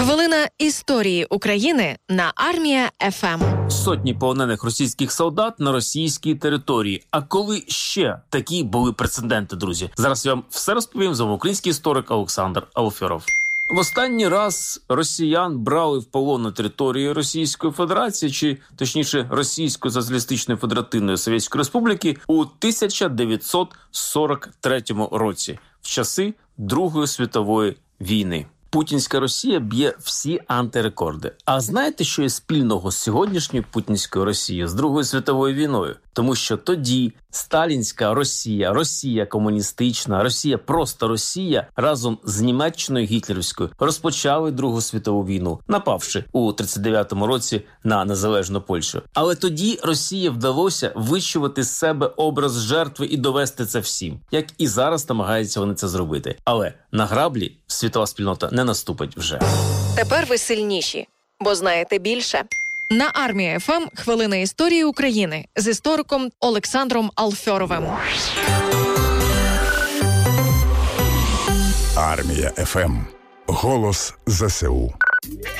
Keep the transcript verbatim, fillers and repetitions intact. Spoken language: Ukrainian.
Хвилина історії України на Армія еф ем. Сотні полонених російських солдат на російській території. А коли ще такі були прецеденти, друзі? Зараз я вам все розповім. З вами український історик Олександр Алферов. В останній раз росіян брали в полон на території Російської Федерації, чи точніше Російської Соціалістичної Федеративної Совєтської Республіки у тисяча дев'ятсот сорок третьому році, в часи Другої світової війни. Путінська Росія б'є всі антирекорди. А знаєте, що є спільного з сьогоднішньою путінською Росією, з Другою світовою війною? Тому що тоді сталінська Росія, Росія комуністична, Росія просто Росія разом з Німеччиною гітлерівською розпочали Другу світову війну, напавши у тридцять дев'ятому році на незалежну Польщу. Але тоді Росії вдалося вичувати з себе образ жертви і довести це всім, як і зараз намагаються вони це зробити. Але на граблі світова спільнота не наступить вже. Тепер ви сильніші, бо знаєте більше. На Армія еф ем хвилина історії України з істориком Олександром Алферовим. Армія еф ем. Голос зе се у.